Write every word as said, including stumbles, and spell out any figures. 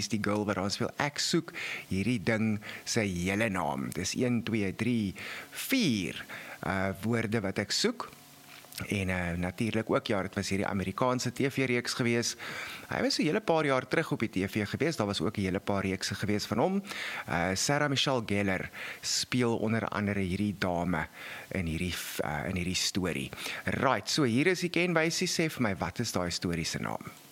hier's die girl wat daar speel. Ek soek hierdie ding sy hele naam. Dis een, twee, drie, vier uh, woorde wat ek soek. En uh, natuurlik ook, ja, dit was hierdie Amerikaanse T V-reeks gewees. Hy was so 'n hele paar jaar terug op die T V gewees, daar was ook 'n hele paar reekse gewees van hom. Uh, Sarah Michelle Gellar speel onder andere hierdie dame in hierdie, uh, in hierdie storie. Right, so hier is die kenwysie, sê vir my, wat is daai storie se naam?